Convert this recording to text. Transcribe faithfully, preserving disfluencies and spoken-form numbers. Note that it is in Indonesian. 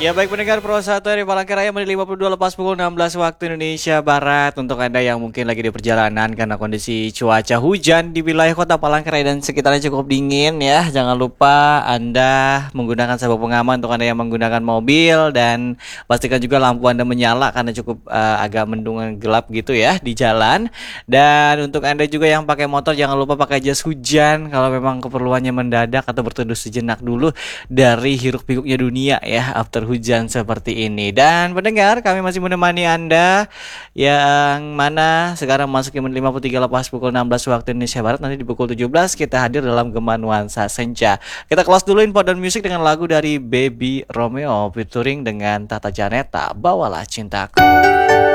Ya baik pendengar Pro satu dari Palangkaraya menit lima puluh dua lepas pukul enam belas waktu Indonesia Barat. Untuk Anda yang mungkin lagi di perjalanan karena kondisi cuaca hujan di wilayah kota Palangkaraya dan sekitarnya cukup dingin ya, jangan lupa Anda menggunakan sabuk pengaman untuk Anda yang menggunakan mobil. Dan pastikan juga lampu Anda menyala karena cukup uh, agak mendung gelap gitu ya di jalan. Dan untuk Anda juga yang pakai motor, jangan lupa pakai jas hujan kalau memang keperluannya mendadak atau berteduh sejenak dulu dari hiruk pikuknya dunia ya after hujan seperti ini. Dan pendengar, kami masih menemani Anda yang mana sekarang masuk menit lima puluh tiga lepas pukul enam belas waktu Indonesia Barat. Nanti di pukul tujuh belas kita hadir dalam Gema Nuansa Senja. Kita close dulu info dan musik dengan lagu dari Baby Romeo featuring dengan Tata Janeta, Bawalah Cintaku.